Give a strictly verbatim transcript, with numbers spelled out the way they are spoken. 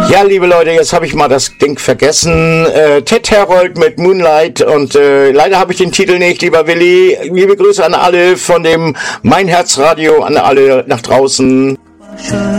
Ja, liebe Leute, jetzt habe ich mal das Ding vergessen. Äh, Ted Herold mit Moonlight und äh, leider habe ich den Titel nicht, lieber Willi. Liebe Grüße an alle von dem Mein Herz Radio, an alle nach draußen.